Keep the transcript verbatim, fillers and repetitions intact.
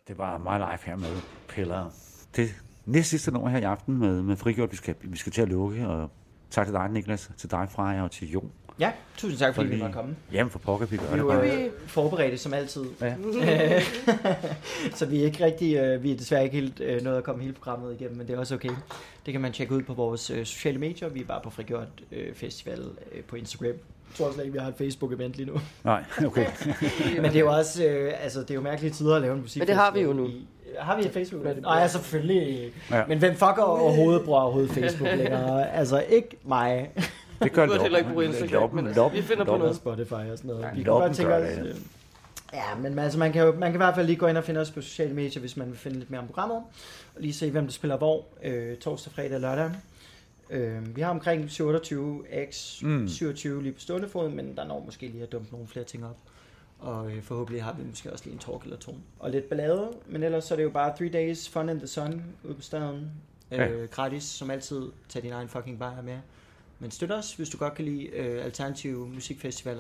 Det var My Life her med Pillar. Det næste sidste nummer her i aften med, med Frigjort. Vi skal, vi skal til at lukke, og tak til dig, Niklas, til dig, Freja, og til Jon. Ja, tusind tak, fordi vi var kommet. Jamen for pokker, vi gør vi det bare. Vi er forberedte som altid. Ja. Så vi er ikke rigtig, vi er desværre ikke helt nået at komme hele programmet igennem, men det er også okay. Det kan man tjekke ud på vores øh, sociale medier. Vi er bare på Frigjort øh, Festival øh, på Instagram. Jeg tror slet ikke, vi har et Facebook-event lige nu. Nej, okay. Men det er jo også, øh, altså det er jo mærkelige tider at lave en musik. Men det har vi jo nu. I, har vi et Facebook-event? Nej, ja, selvfølgelig. Ja. Men hvem fucker overhovedet bruger overhovedet Facebook længere? Altså ikke mig. Det gør det heller ikke på Instagram, men altså, vi finder på noget. Spotify og sådan noget. Ja, vi kan godt tænke os, det, ja. ja, men altså man kan jo man kan i hvert fald lige gå ind og finde os på sociale medier, hvis man vil finde lidt mere om programmet, og lige se hvem der spiller hvor øh, torsdag, fredag og lørdag. Øh, vi har omkring syvogtyve x mm. syvogtyve lige på stående fod, men der når måske lige at dumpe nogle flere ting op. Og øh, forhåbentlig har vi måske også lige en talk eller to. Og lidt ballade, men ellers så er det jo bare three days fun in the sun ude på staden. Øh, ja. Gratis, som altid. Tag din egen fucking bajer med. Men støt os, hvis du godt kan lide øh, alternative musikfestivaler